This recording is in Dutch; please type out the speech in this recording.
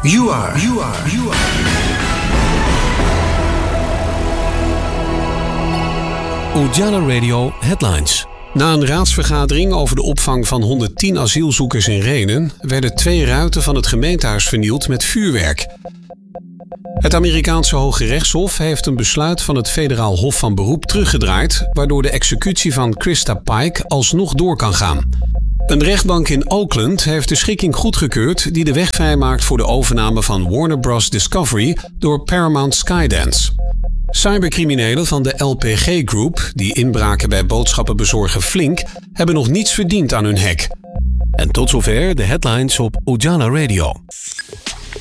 You are. Ujala Radio Headlines. Na een raadsvergadering over de opvang van 110 asielzoekers in Rhenen werden 2 ruiten van het gemeentehuis vernield met vuurwerk. Het Amerikaanse Hoge Rechtshof heeft een besluit van het Federaal Hof van Beroep teruggedraaid, waardoor de executie van Krista Pike alsnog door kan gaan. Een rechtbank in Oakland heeft de schikking goedgekeurd die de weg vrijmaakt voor de overname van Warner Bros. Discovery door Paramount Skydance. Cybercriminelen van de LPG Group, die inbraken bij boodschappenbezorger Flink, hebben nog niets verdiend aan hun hack. En tot zover de headlines op Ujala Radio.